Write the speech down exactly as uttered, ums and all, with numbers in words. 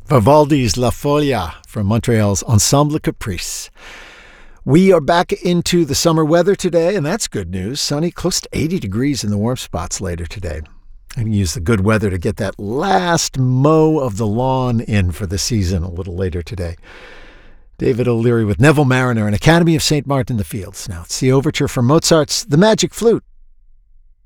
Vivaldi's La Folia from Montreal's Ensemble Caprice. We are back into the summer weather today, and that's good news. Sunny, close to eighty degrees in the warm spots later today. I can use the good weather to get that last mow of the lawn in for the season a little later today. David O'Leary with Neville Marriner and Academy of Saint Martin in the Fields. Now it's the overture from Mozart's The Magic Flute